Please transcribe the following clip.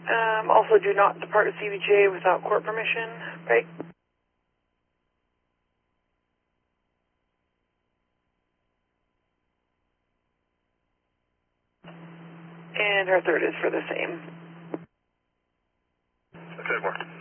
Also, do not depart with CBJ without court permission. Right? And our third is for the same. Okay, Mark.